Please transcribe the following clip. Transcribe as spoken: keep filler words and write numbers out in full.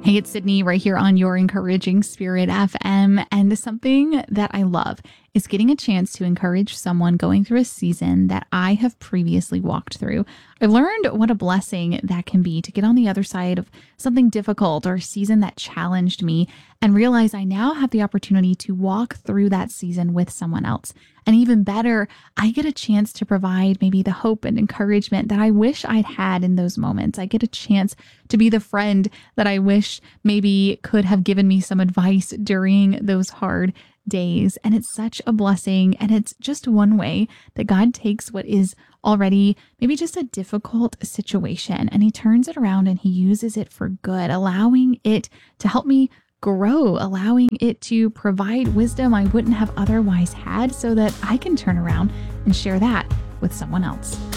Hey, it's Sydney right here on your Encouraging Spirit F M. And something that I love is getting a chance to encourage someone going through a season that I have previously walked through. I've learned what a blessing that can be to get on the other side of something difficult or a season that challenged me and realize I now have the opportunity to walk through that season with someone else. And even better, I get a chance to provide maybe the hope and encouragement that I wish I'd had in those moments. I get a chance to be the friend that I wish maybe could have given me some advice during those hard days. And it's such a blessing. And it's just one way that God takes what is already maybe just a difficult situation and he turns it around and he uses it for good, allowing it to help me grow, allowing it to provide wisdom I wouldn't have otherwise had so that I can turn around and share that with someone else.